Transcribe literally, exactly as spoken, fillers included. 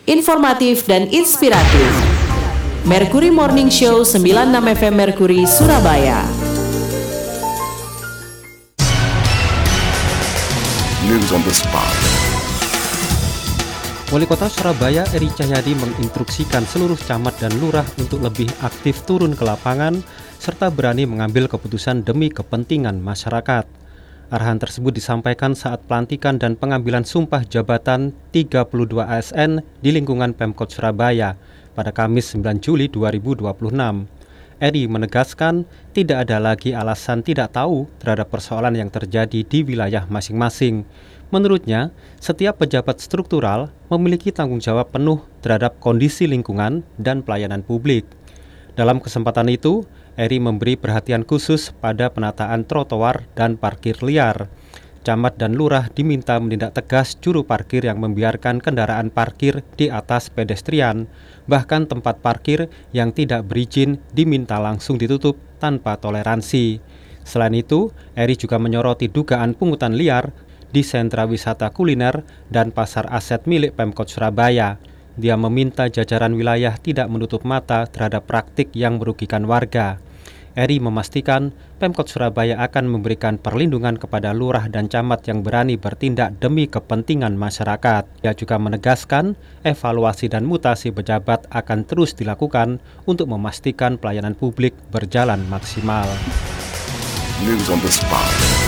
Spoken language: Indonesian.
informatif dan inspiratif. Mercury Morning Show sembilan puluh enam F M Mercury Surabaya. News on the spot. Wali Kota Surabaya Eri Cahyadi menginstruksikan seluruh camat dan lurah untuk lebih aktif turun ke lapangan serta berani mengambil keputusan demi kepentingan masyarakat. Arahan tersebut disampaikan saat pelantikan dan pengambilan sumpah jabatan tiga puluh dua A S N di lingkungan Pemkot Surabaya pada Kamis sembilan Juli dua ribu dua puluh enam. Eri menegaskan tidak ada lagi alasan tidak tahu terhadap persoalan yang terjadi di wilayah masing-masing. Menurutnya, setiap pejabat struktural memiliki tanggung jawab penuh terhadap kondisi lingkungan dan pelayanan publik. Dalam kesempatan itu, Eri memberi perhatian khusus pada penataan trotoar dan parkir liar. Camat dan lurah diminta menindak tegas juru parkir yang membiarkan kendaraan parkir di atas pedestrian. Bahkan tempat parkir yang tidak berizin diminta langsung ditutup tanpa toleransi. Selain itu, Eri juga menyoroti dugaan pungutan liar di sentra wisata kuliner dan pasar aset milik Pemkot Surabaya. Dia meminta jajaran wilayah tidak menutup mata terhadap praktik yang merugikan warga. Eri memastikan Pemkot Surabaya akan memberikan perlindungan kepada lurah dan camat yang berani bertindak demi kepentingan masyarakat. Dia juga menegaskan evaluasi dan mutasi pejabat akan terus dilakukan untuk memastikan pelayanan publik berjalan maksimal. News on the spot.